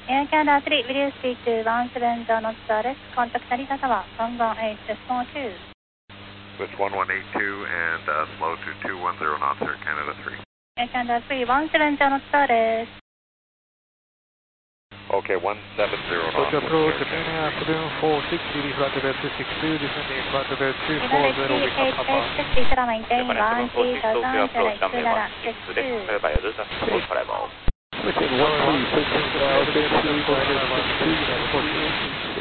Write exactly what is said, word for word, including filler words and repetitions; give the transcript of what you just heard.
Air Canada three, will you speak to one seven zero knots left, contact Narita Tower, one one eight, small two. With one one eight two and uh, slow to two one zero knots, Air Canada three. Air Canada three, one seven zero knots left. Okay, one seven zero knots. Approach, approach, Japan afternoon four six, leading flight level two six two, descending flight level two four zero, we come Papa. sixty, shall maintain one three thousand, zero two nine six two. Within one three, six, uh, six two, six two,